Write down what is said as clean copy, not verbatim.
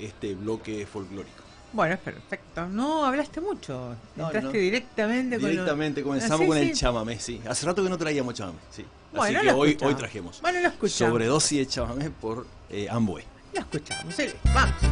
este bloque folclórico. Bueno, es perfecto. No hablaste mucho. No, Entraste directamente comenzamos con el chamamé, sí. Hace rato que no traíamos chamamé, sí. Bueno, así que hoy trajemos. Bueno, lo escuchamos. Sobredosis de chamamé por Amway. Lo escuchamos, sí. Vamos.